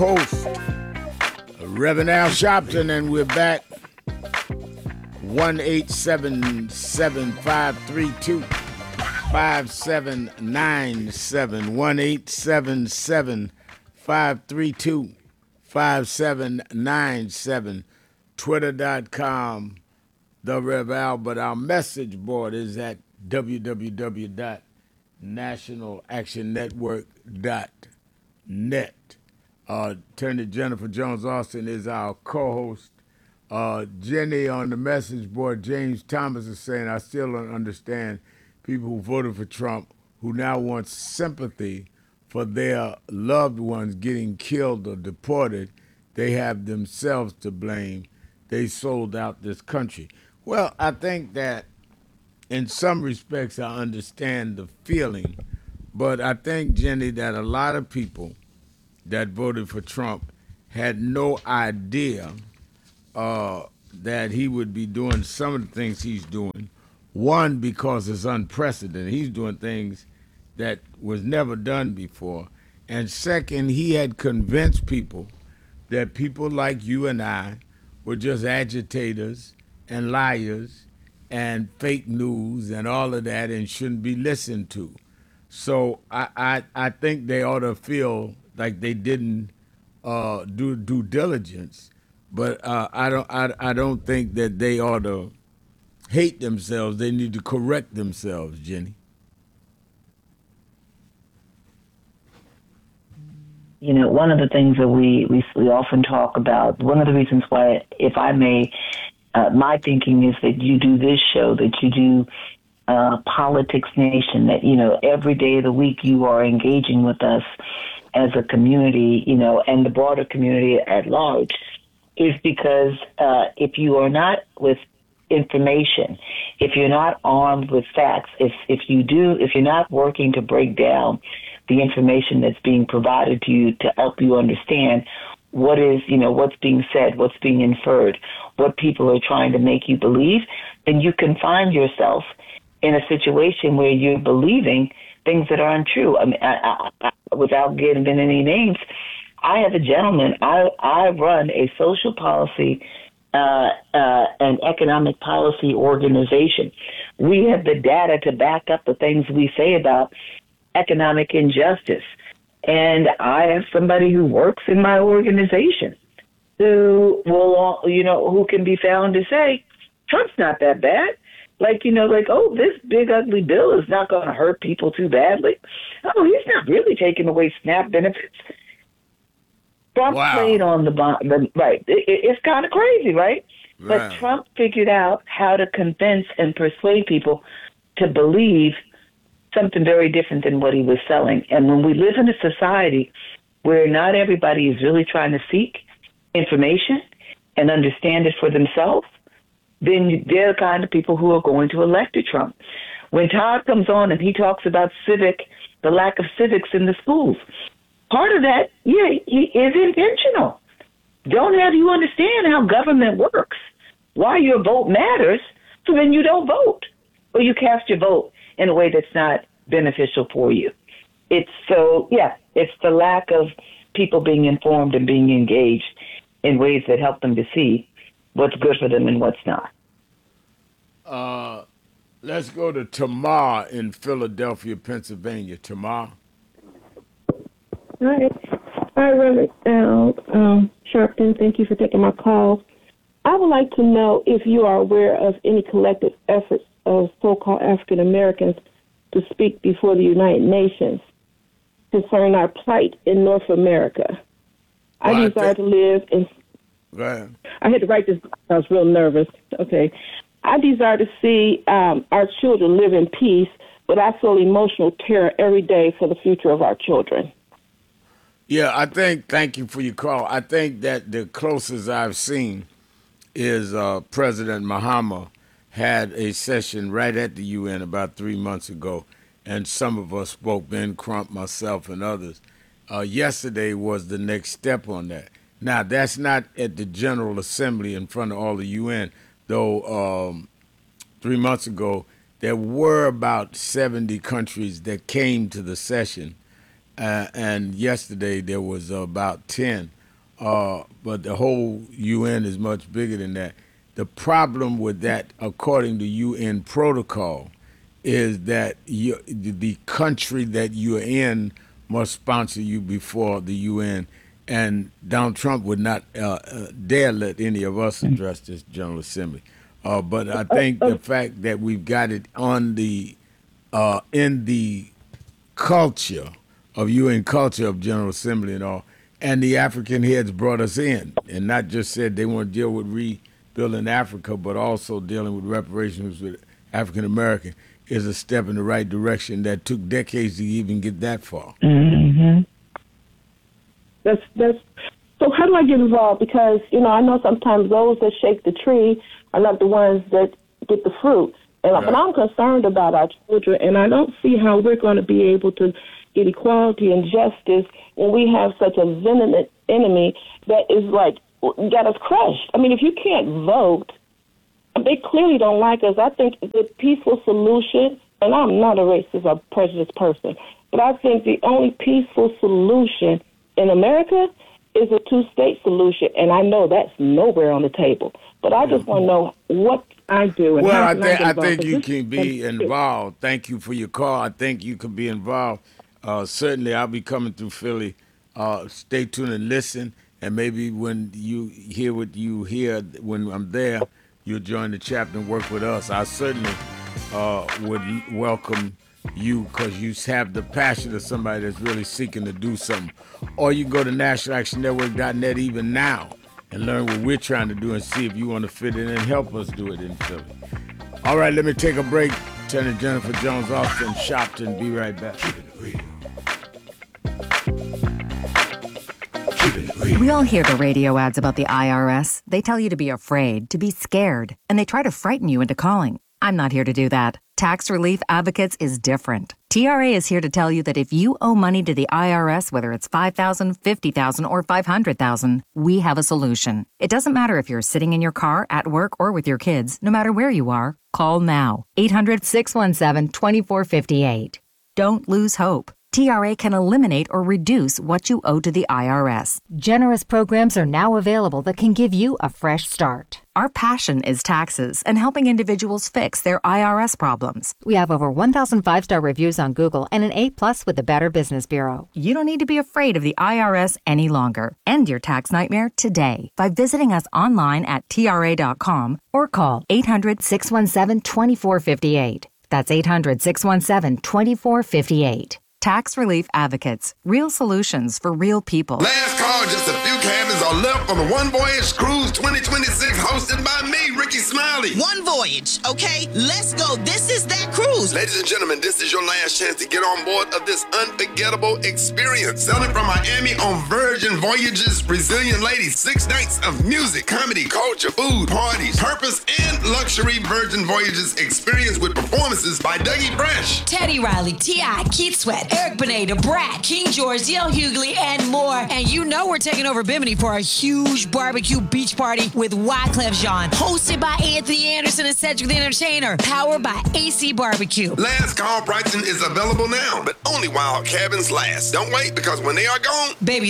Host Reverend Al Sharpton, and we're back. 1-877-532-5797. 1-877-532-5797. Twitter.com, The Rev Al. But our message board is at www.nationalactionnetwork.net. Attorney Jennifer Jones Austin is our co-host. Jenny on the message board, James Thomas is saying, I still don't understand people who voted for Trump who now want sympathy for their loved ones getting killed or deported. They have themselves to blame. They sold out this country. Well, I think that in some respects I understand the feeling, but I think, Jenny, that a lot of people that voted for Trump had no idea that he would be doing some of the things he's doing. One, because it's unprecedented. He's doing things that was never done before. And second, he had convinced people that people like you and I were just agitators and liars and fake news and all of that and shouldn't be listened to. So I think they ought to feel like they didn't do due diligence, but I don't think that they ought to hate themselves. They need to correct themselves, Jenny. You know, one of the things that we often talk about, one of the reasons why, if I may, my thinking is that you do this show, that you do Politics Nation, that, you know, every day of the week you are engaging with us as a community, you know, and the broader community at large, is because if you are not with information, if you're not armed with facts, if you're not working to break down the information that's being provided to you to help you understand what is, you know, what's being said, what's being inferred, what people are trying to make you believe, then you can find yourself in a situation where you're believing things that are untrue. I mean, without giving any names, I have a gentleman. I run a social policy and economic policy organization. We have the data to back up the things we say about economic injustice. And I have somebody who works in my organization who will, you know, who can be found to say, Trump's not that bad. Like, you know, like, oh, this big ugly bill is not going to hurt people too badly. Oh, he's not really taking away SNAP benefits. Trump played on the right. It's kind of crazy, right? But Trump figured out how to convince and persuade people to believe something very different than what he was selling. And when we live in a society where not everybody is really trying to seek information and understand it for themselves, then they're the kind of people who are going to elect Trump. When Todd comes on and he talks about the lack of civics in the schools, part of that, yeah, he is intentional. Don't have you understand how government works, why your vote matters, so then you don't vote, or you cast your vote in a way that's not beneficial for you. It's the lack of people being informed and being engaged in ways that help them to see what's good for them and what's not. Let's go to Tamar in Philadelphia, Pennsylvania. Tamar. Hi. Hi, Reverend Al Sharpton. Thank you for taking my call. I would like to know if you are aware of any collective efforts of so-called African Americans to speak before the United Nations concerning our plight in North America. I desire to live in... Go ahead. I had to write this. I was real nervous. Okay. I desire to see our children live in peace, but I feel emotional terror every day for the future of our children. Yeah, thank you for your call. I think that the closest I've seen is President Mahama had a session right at the UN about 3 months ago, and some of us spoke, Ben Crump, myself, and others. Yesterday was the next step on that. Now, that's not at the General Assembly in front of all the UN, though 3 months ago, there were about 70 countries that came to the session. and yesterday there was about 10. But the whole UN is much bigger than that. The problem with that, according to UN protocol, is that the country that you're in must sponsor you before the UN. And Donald Trump would not dare let any of us address this General Assembly. But I think the fact that we've got it on the in the culture of UN culture of General Assembly and all, and the African heads brought us in, and not just said they want to deal with rebuilding Africa, but also dealing with reparations with African American, is a step in the right direction that took decades to even get that far. Mm-hmm. That's so. How do I get involved? Because I know sometimes those that shake the tree are not the ones that get the fruit. And Right. but I'm concerned about our children, and I don't see how we're going to be able to get equality and justice when we have such a venomous enemy that is like got us crushed. I mean, if you can't vote, they clearly don't like us. I think the peaceful solution, and I'm not a racist or prejudiced person, but I think the only peaceful solution in America is a two-state solution, and I know that's nowhere on the table. But I just want to know what I do. And Well, how I can think get I involved? think you 'Cause can be involved. Thank you for your call. I think you can be involved. Certainly, I'll be coming through Philly. Stay tuned and listen, and maybe when you hear what you hear when I'm there, you'll join the chapter and work with us. I certainly would welcome you because you have the passion of somebody that's really seeking to do something. Or you go to nationalactionnetwork.net even now and learn what we're trying to do and see if you want to fit in and help us do it in Philly. All right, let me take a break. Attorney Jennifer Jones Austin, Shopton. Be right back. We all hear the radio ads about the IRS. They tell you to be afraid, to be scared, and they try to frighten you into calling. I'm not here to do that. Tax Relief Advocates is different. TRA is here to tell you that if you owe money to the IRS, whether it's $5,000, $50,000, or $500,000, we have a solution. It doesn't matter if you're sitting in your car, at work, or with your kids. No matter where you are, call now. 800-617-2458. Don't lose hope. TRA can eliminate or reduce what you owe to the IRS. Generous programs are now available that can give you a fresh start. Our passion is taxes and helping individuals fix their IRS problems. We have over 1,000 5-star reviews on Google and an A+ with the Better Business Bureau. You don't need to be afraid of the IRS any longer. End your tax nightmare today by visiting us online at TRA.com or call 800-617-2458. That's 800-617-2458. Tax Relief Advocates. Real solutions for real people. Last call, just a few cabins are left on the One Voyage Cruise 2026 hosted by me, Ricky Smiley. One voyage, okay? Let's go. This is that cruise. Ladies and gentlemen, this is your last chance to get on board of this unforgettable experience. Sailing from Miami on Virgin Voyages, Resilient Ladies. 6 nights of music, comedy, culture, food, parties, purpose, and luxury Virgin Voyages experience with performances by Dougie Fresh, Teddy Riley, T.I., Keith Sweat, Eric Benet, Brat, King George, D.L. Hughley, and more. And you know we're taking over Bimini for a huge barbecue beach party with Wyclef Jean, hosted by Anthony Anderson and Cedric the Entertainer, powered by AC Barbecue. Last call pricing is available now, but only while cabins last. Don't wait, because when they are gone, Baby,